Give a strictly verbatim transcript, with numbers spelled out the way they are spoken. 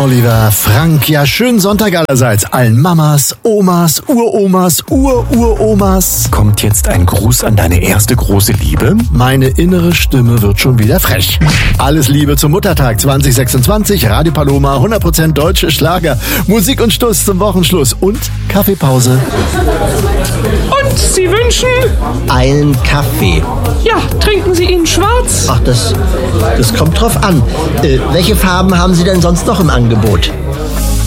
Oliver, Frank, ja, schönen Sonntag allerseits. Allen Mamas, Omas, Uromas, Ururomas. Kommt jetzt ein Gruß an deine erste große Liebe? Meine innere Stimme wird schon wieder frech. Alles Liebe zum Muttertag zwanzig sechsundzwanzig, Radio Paloma, hundert Prozent deutsche Schlager, Musik und Stuss zum Wochenschluss und Kaffeepause. Und Sie wünschen? Einen Kaffee. Ja, trinken Sie ihn schwarz? Ach, das, das kommt drauf an. Äh, welche Farben haben Sie denn sonst noch im Angebot?